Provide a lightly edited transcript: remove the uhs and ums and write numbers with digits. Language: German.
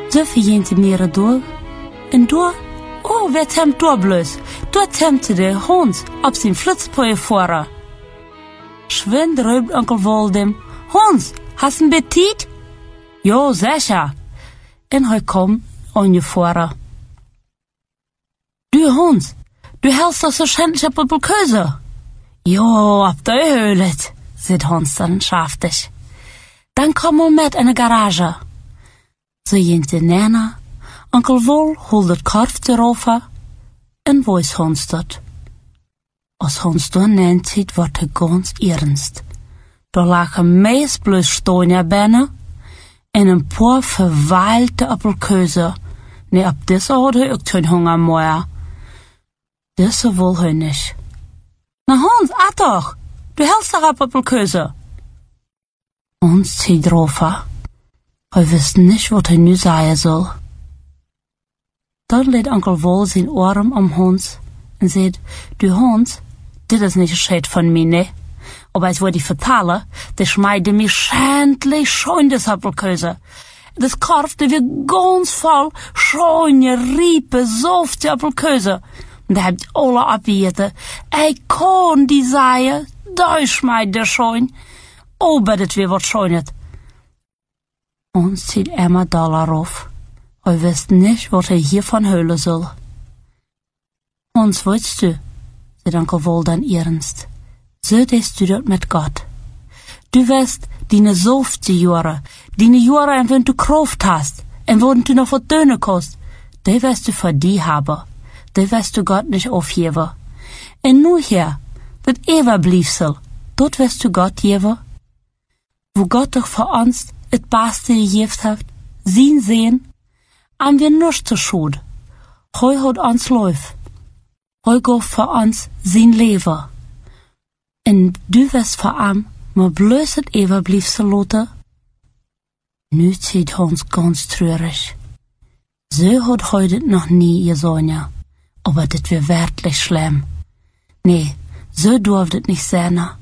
So verjente mir door. En door, oh, wer tempt door bloß? Door tempte der Hund op zijn flitspoje voren. Schwind rübt Onkel Woldem. Hund, hast ein Appetit? Jo, sicher. En hij kom an je voren. Du Hund, du hältst doch so schändlich op Käse. Jo, ab der Höhlet, sagt Hans dann schaftig. Dann komm mal mit in de garage. So jente Nana, Onkel Wol holt het korf erover en wois Hans dat. Als Hans dan nennt, wordt hij ganz ernst. Da lagen meest bloß Stonia binnen en een paar verweilte appelkeuze. Nee, ab deze had hij ook geen Hunger meer. Deze wil hij niet. Na Hans, at doch, du hältst doch ab appelkeuze. Hans zieht erover. Hij wist niet wat hij nu zeggen soll. Dan lädt Onkel Wol zijn arm om Hans en zegt, du Hans, dit is niet gescheit von mir, ne? Aber als wollte ich vertellen, der schmeide mir schändlich schön das Appelkäse. Das Korf, der wird ganz voll schöne, riepe, softe Appelkäse. Und da habt alle abgeheten. Ich kann die sagen, da schmeide der schön. Aber das wird was Schönes. Uns zieht immer Dollar auf. Er wisst nicht, was er hiervon hören soll. Uns willst du, sagt Onkel Wol dann ernst. So denkst du dort mit Gott. Du wirst deine softe Jahre, deine Jahre, en wenn du Kraft hast, en wenn du noch was tun kannst, die wirst du für die haben. Die wirst du Gott nicht aufgeben. En nu hier, das Everbliefsel, dort wirst du Gott geben. Wo Gott doch für uns das Beste gegeben hat, sein Sehen, haben wir nichts zu schuld. Heu hat uns läuft. Heu gab für uns sein Leben. En du wirst für ihm maar bloß das Everbliefsel lassen. Nu zieht Hans ganz traurig. So hat heute noch nie gesehen. Aber das wird wirklich schlimm. Nee, so darf das nicht sein.